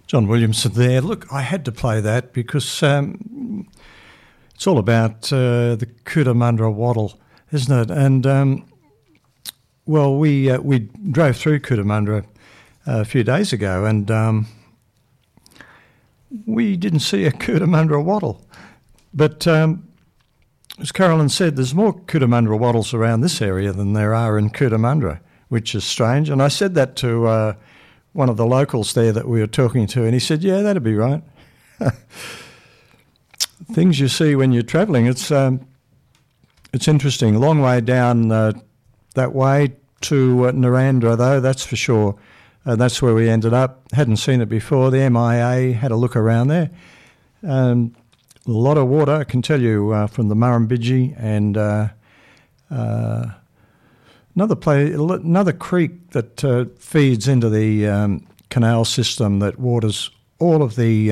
John Williamson there. Look, I had to play that because it's all about the Cootamundra wattle, isn't it? And, well, we drove through Cootamundra a few days ago and we didn't see a Cootamundra wattle. But as Carolyn said, there's more Cootamundra wattles around this area than there are in Cootamundra, which is strange. And I said that to one of the locals there that we were talking to, and he said, yeah, that'd be right. Things you see when you're travelling, it's interesting. A long way down that way to Narrandera, though, that's for sure. That's where we ended up. Hadn't seen it before. The MIA had a look around there. A lot of water, I can tell you, from the Murrumbidgee and another creek that feeds into the canal system that waters all of the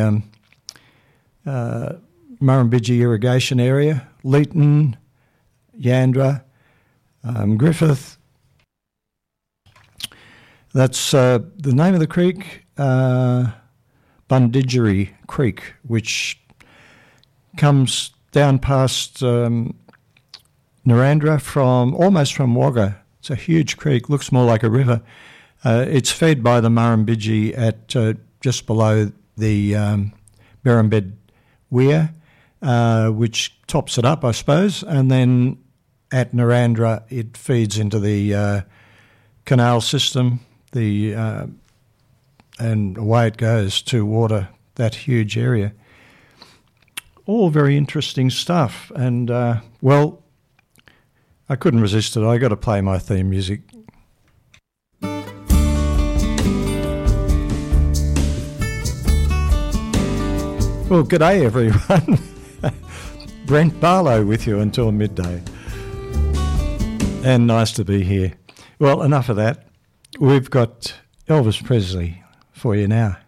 Murrumbidgee irrigation area, Leeton, Yandra, Griffith. That's the name of the creek, Bundidgery Creek, which comes down past Narrandera almost from Wagga. It's a huge creek, looks more like a river. It's fed by the Murrumbidgee at just below the Berrumbed Weir, which tops it up, I suppose, and then at Narrandera it feeds into the canal system, and away it goes to water that huge area. All very interesting stuff, and well, I couldn't resist it. I got to play my theme music. Well, g'day everyone. Brent Barlow with you until midday. And nice to be here. Well, enough of that. We've got Elvis Presley for you now.